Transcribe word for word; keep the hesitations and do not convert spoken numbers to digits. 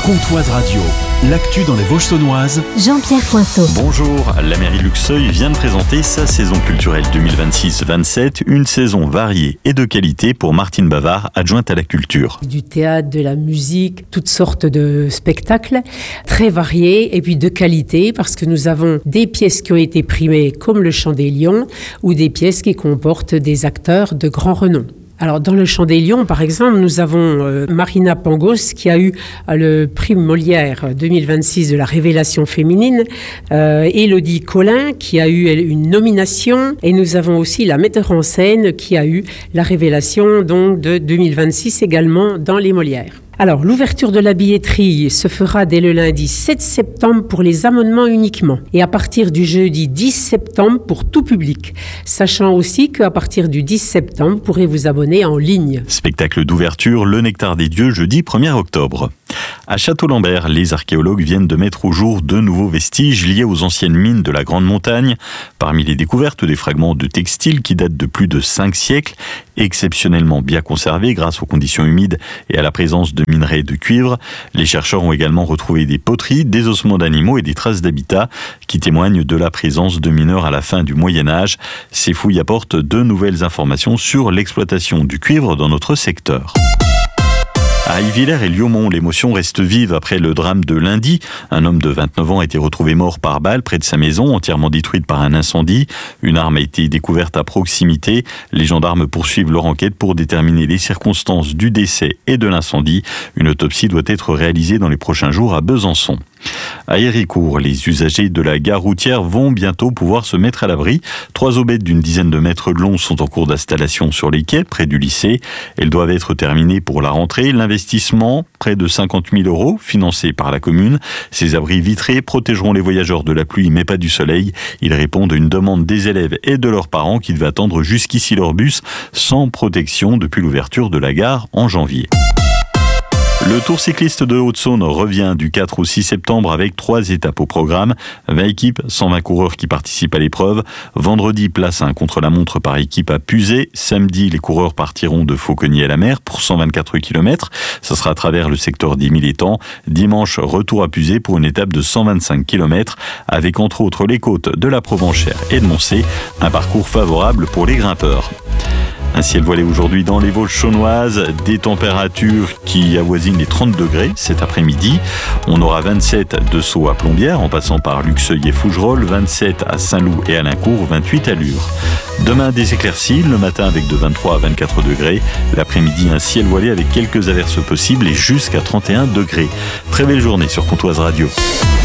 Comtoise Radio, l'actu dans les Vosges saunoises. Jean-Pierre Poinceau. Bonjour, la mairie Luxeuil vient de présenter sa saison culturelle deux mille vingt-six vingt-sept, une saison variée et de qualité pour Martine Bavard, adjointe à la culture. Du théâtre, de la musique, toutes sortes de spectacles, très variés et puis de qualité, parce que nous avons des pièces qui ont été primées comme le Chant des Lions ou des pièces qui comportent des acteurs de grand renom. Alors, dans le Chant des Lions, par exemple, nous avons euh, Marina Pangos qui a eu euh, le prix Molière deux mille vingt-six de la révélation féminine, euh, Élodie Collin qui a eu une nomination, et nous avons aussi la metteur en scène qui a eu la révélation donc, de deux mille vingt-six également dans les Molières. Alors, l'ouverture de la billetterie se fera dès le lundi sept septembre pour les abonnements uniquement et à partir du jeudi dix septembre pour tout public, sachant aussi qu'à partir du dix septembre, vous pourrez vous abonner en ligne. Spectacle d'ouverture, le Nectar des Dieux, jeudi premier octobre. À Château-Lambert, les archéologues viennent de mettre au jour de nouveaux vestiges liés aux anciennes mines de la Grande Montagne. Parmi les découvertes, des fragments de textiles qui datent de plus de cinq siècles, exceptionnellement bien conservés grâce aux conditions humides et à la présence de minerais de cuivre. Les chercheurs ont également retrouvé des poteries, des ossements d'animaux et des traces d'habitat qui témoignent de la présence de mineurs à la fin du Moyen-Âge. Ces fouilles apportent de nouvelles informations sur l'exploitation du cuivre dans notre secteur. À Ivillers et Liaumont, l'émotion reste vive après le drame de lundi. Un homme de vingt-neuf ans a été retrouvé mort par balle près de sa maison, entièrement détruite par un incendie. Une arme a été découverte à proximité. Les gendarmes poursuivent leur enquête pour déterminer les circonstances du décès et de l'incendie. Une autopsie doit être réalisée dans les prochains jours à Besançon. À Héricourt, les usagers de la gare routière vont bientôt pouvoir se mettre à l'abri. Trois aubettes d'une dizaine de mètres de long sont en cours d'installation sur les quais, près du lycée. Elles doivent être terminées pour la rentrée. L'investissement, près de cinquante mille euros, financé par la commune. Ces abris vitrés protégeront les voyageurs de la pluie, mais pas du soleil. Ils répondent à une demande des élèves et de leurs parents qui devaient attendre jusqu'ici leur bus sans protection depuis l'ouverture de la gare en janvier. Le Tour cycliste de Haute-Saône revient du quatre au six septembre avec trois étapes au programme. vingt équipes, cent vingt coureurs qui participent à l'épreuve. Vendredi, place à un contre-la-montre par équipe à Puzet. Samedi, les coureurs partiront de Fauquegnies-à-la-Mer pour cent vingt-quatre kilomètres. Ça sera à travers le secteur des Mille Étangs. Dimanche, retour à Puzet pour une étape de cent vingt-cinq kilomètres avec entre autres les côtes de la Provenchère et de Moncé. Un parcours favorable pour les grimpeurs. Un ciel voilé aujourd'hui dans les Vosges saunoises, des températures qui avoisinent les trente degrés cet après-midi. On aura vingt-sept de Sceaux à Plombières en passant par Luxeuil et Fougerolles, vingt-sept à Saint-Loup et Alincourt, vingt-huit à Lure. Demain, des éclaircies, le matin avec de vingt-trois à vingt-quatre degrés. L'après-midi, un ciel voilé avec quelques averses possibles et jusqu'à trente et un degrés. Très belle journée sur Comtoise Radio.